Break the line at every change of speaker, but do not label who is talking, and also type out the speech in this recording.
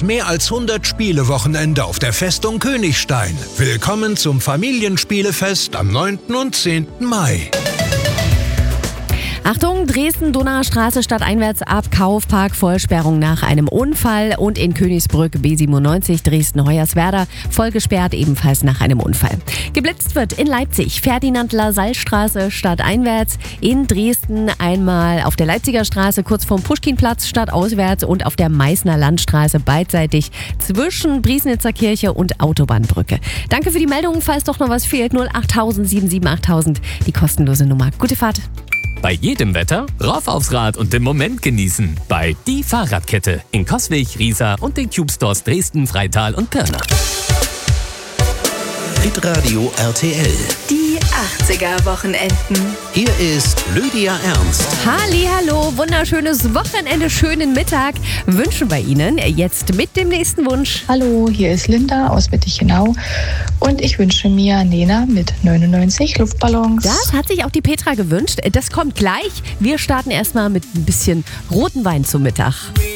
Mehr als 100 Spielewochenende auf der Festung Königstein. Willkommen zum Familienspielefest am 9. und 10. Mai.
Achtung, Dresden-Donauer Straße stadteinwärts ab Kaufpark, Vollsperrung nach einem Unfall und in Königsbrück B97 Dresden-Hoyerswerda vollgesperrt ebenfalls nach einem Unfall. Geblitzt wird in Leipzig Ferdinand-Lassalle-Straße stadteinwärts, in Dresden einmal auf der Leipziger Straße kurz vorm Puschkinplatz stadtauswärts und auf der Meißner Landstraße beidseitig zwischen Briesnitzer Kirche und Autobahnbrücke. Danke für die Meldung, falls doch noch was fehlt, 08000 77 8000, die kostenlose Nummer. Gute Fahrt.
Bei jedem Wetter rauf aufs Rad und den Moment genießen. Bei Die Fahrradkette in Coswig, Riesa und den Cube Stores Dresden, Freital und Pirna.
Hitradio RTL.
Die 80er-Wochenenden.
Hier ist Lydia Ernst.
Hallihallo, wunderschönes Wochenende, schönen Mittag wünschen wir Ihnen. Jetzt mit dem nächsten Wunsch.
Hallo, hier ist Linda aus Wittichenau und ich wünsche mir Nena mit 99 Luftballons.
Das hat sich auch die Petra gewünscht. Das kommt gleich. Wir starten erstmal mit ein bisschen roten Wein zum Mittag.